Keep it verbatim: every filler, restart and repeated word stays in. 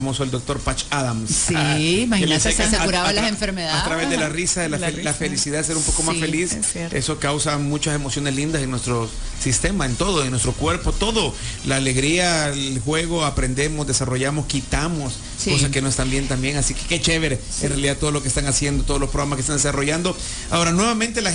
famoso el doctor Patch Adams. Sí, ah, imagínate, se curaba las a, enfermedades. A través de la risa, de la, la, fe, risa. la felicidad, ser un poco más sí, feliz. Eso causa muchas emociones lindas en nuestro sistema, en todo, en nuestro cuerpo, todo. La alegría, el juego, aprendemos, desarrollamos, quitamos sí. cosas que no están bien también. Así que qué chévere, sí. en realidad, todo lo que están haciendo, todos los programas que están desarrollando. Ahora, nuevamente, la